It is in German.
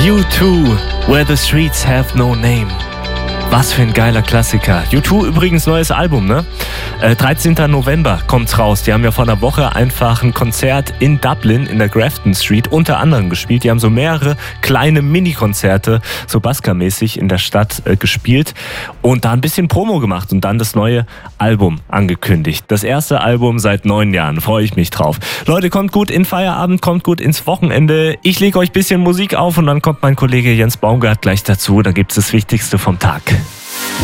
U2, Where the Streets Have No Name. Was für ein geiler Klassiker. U2 übrigens neues Album, ne? 13. November kommt's raus. Die haben ja vor einer Woche einfach ein Konzert in Dublin in der Grafton Street unter anderem gespielt. Die haben so mehrere kleine Mini-Konzerte, so Basker-mäßig in der Stadt gespielt und da ein bisschen Promo gemacht und dann das neue Album angekündigt. Das erste Album seit 9 Jahren. Freue ich mich drauf. Leute, kommt gut in Feierabend, kommt gut ins Wochenende. Ich lege euch ein bisschen Musik auf und dann kommt mein Kollege Jens Baumgart gleich dazu. Da gibt's das Wichtigste vom Tag.